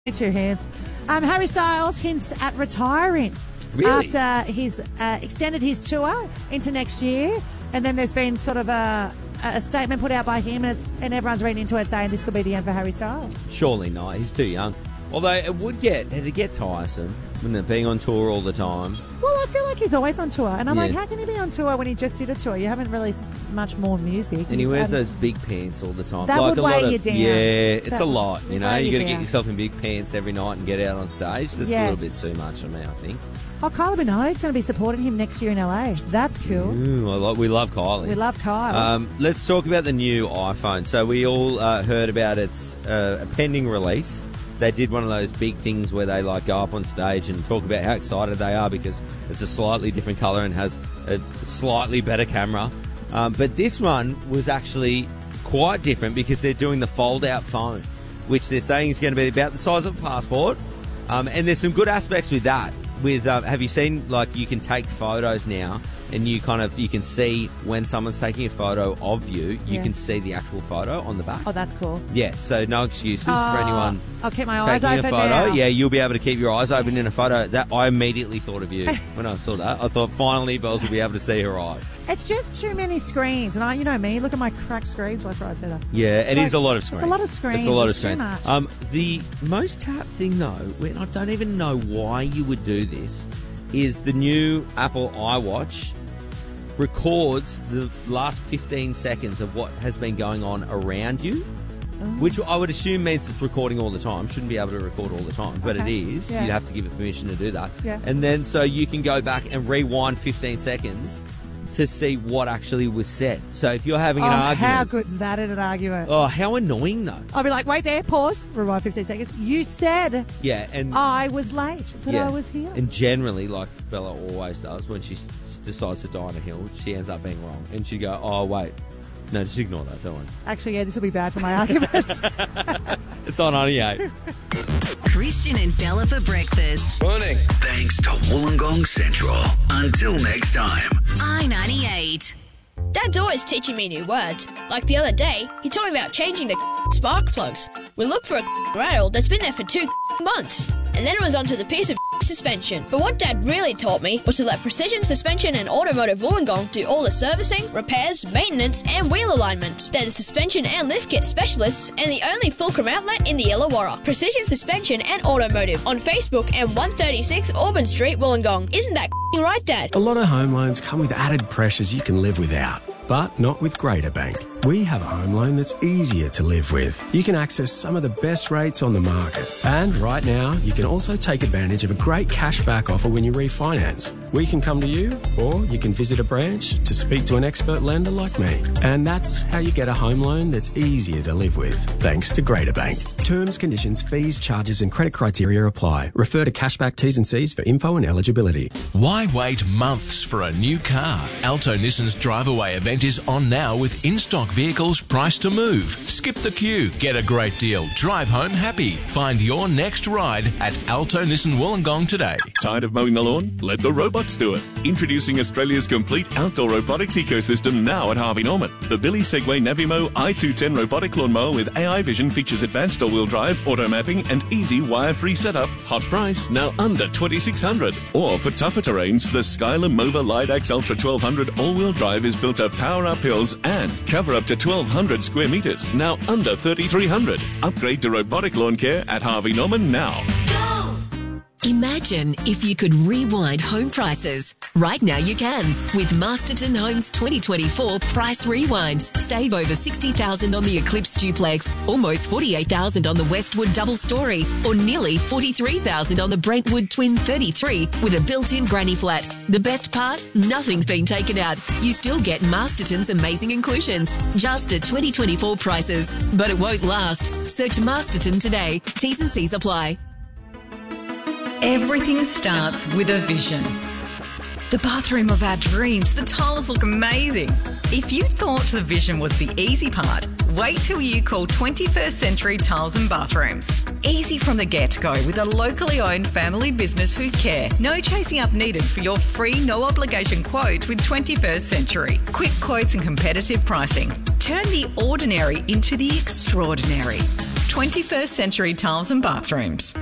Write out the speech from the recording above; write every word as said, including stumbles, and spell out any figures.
Two hands. Um, Harry Styles hints at retiring Really? after he's uh, extended his tour into next year, and then there's been sort of a, a statement put out by him, and, it's, and everyone's reading into it saying this could be the end for Harry Styles. Surely not. He's too young. Although it would get it'd get tiresome, wouldn't it, being on tour all the time? Well, I feel like he's always on tour, and I'm Yeah. like, how can he be on tour when he just did a tour? You haven't released much more music. And he wears Um, those big pants all the time. That like would a weigh lot of, you down. Yeah, it's That a lot. would You know, weigh you you got to get down. yourself in big pants every night and get out on stage. That's Yes. a little bit too much for me, I think. Oh, Kylie Minogue's going to be supporting him next year in L A. That's cool. Ooh, I lo- we love Kylie. We love Kyle. Um, let's talk about the new iPhone. So we all uh, heard about its uh, pending release. They did one of those big things where they like go up on stage and talk about how excited they are because it's a slightly different colour and has a slightly better camera. Um, but this one was actually quite different because they're doing the fold-out phone, which they're saying is going to be about the size of a passport. Um, and there's some good aspects with that. With uh, have you seen, like, you can take photos now and you kind of you can see when someone's taking a photo of you, you Yeah. can see the actual photo on the back. oh, that's cool. Yeah, so no excuses Oh, for anyone I'll keep my eyes taking a open photo. now. Yeah, you'll be able to keep your eyes open in a photo. That I immediately thought of you when I saw that. I thought finally Bells will be able to see her eyes. It's just too many screens, and I, you know me, look at my cracked screens left, right, centre. Yeah, it Like, is a lot of it's a screens. lot of screens. It's a lot of It's too screens. much. Um, the most tap thing though, when I don't even know why you would do this, is the new Apple iWatch records the last fifteen seconds of what has been going on around you. Which I would assume means it's recording all the time. Shouldn't be able to record all the time, but Okay. it is. Yeah. You'd have to give it permission to do that. Yeah. And then so you can go back and rewind fifteen seconds to see what actually was said. So if you're having Oh, an argument... how good's that in an argument? Oh, how annoying though. I'll be like, wait there, pause, rewind fifteen seconds. You said Yeah, and... I was late, but yeah. I was here. And generally, like Bella always does, when she s- decides to die on a hill, she ends up being wrong. And she go, oh, wait. No, just ignore that, don't worry. Actually, yeah, this will be bad for my arguments. It's on ninety-eight. Christian and Bella for breakfast. Morning. Thanks to Wollongong Central. Until next time. I ninety-eight. Dad's always teaching me new words. Like the other day, he told me about changing the spark plugs. We looked for a rattle that's been there for two months. And then it was onto the piece of suspension. But what Dad really taught me was to let Precision Suspension and Automotive Wollongong do all the servicing, repairs, maintenance, and wheel alignment. They're the suspension and lift kit specialists and the only Fulcrum outlet in the Illawarra. Precision Suspension and Automotive on Facebook and one thirty-six Auburn Street, Wollongong. Isn't that right, Dad? A lot of home loans come with added pressures you can live without, but not with Greater Bank. We have a home loan that's easier to live with. You can access some of the best rates on the market. And right now, you can also take advantage of a great cashback offer when you refinance. We can come to you, or you can visit a branch to speak to an expert lender like me. And that's how you get a home loan that's easier to live with, thanks to Greater Bank. Terms, conditions, fees, charges and credit criteria apply. Refer to cashback T's and C's for info and eligibility. Why wait months for a new car? Alto Nissan's Drive Away event is on now with in-stock vehicles priced to move. Skip the queue. Get a great deal. Drive home happy. Find your next ride at Alto Nissan Wollongong today. Tired of mowing the lawn? Let the robots do it. Introducing Australia's complete outdoor robotics ecosystem now at Harvey Norman. The Billy Segway Navimo i two ten robotic lawnmower with A I vision features advanced all-wheel drive, auto mapping and easy wire-free setup. Hot price, now under twenty-six hundred dollars. Or for tougher terrains, the Skylum Mova Lidax Ultra twelve hundred all-wheel drive is built to power up hills and cover up to twelve hundred square metres, now under thirty-three hundred dollars. Upgrade to robotic lawn care at Harvey Norman now. Imagine if you could rewind home prices. Right now you can with Masterton Homes twenty twenty-four Price Rewind. Save over sixty thousand dollars on the Eclipse Duplex, almost forty-eight thousand dollars on the Westwood Double Story, or nearly forty-three thousand dollars on the Brentwood Twin thirty-three with a built-in granny flat. The best part? Nothing's been taken out. You still get Masterton's amazing inclusions, just at twenty twenty-four prices. But it won't last. Search Masterton today. T's and C's apply. Everything starts with a vision. The bathroom of our dreams. The tiles look amazing. If you thought the vision was the easy part, wait till you call twenty-first Century Tiles and Bathrooms. Easy from the get-go with a locally owned family business who care. No chasing up needed for your free, no-obligation quote with twenty-first Century. Quick quotes and competitive pricing. Turn the ordinary into the extraordinary. twenty-first Century Tiles and Bathrooms.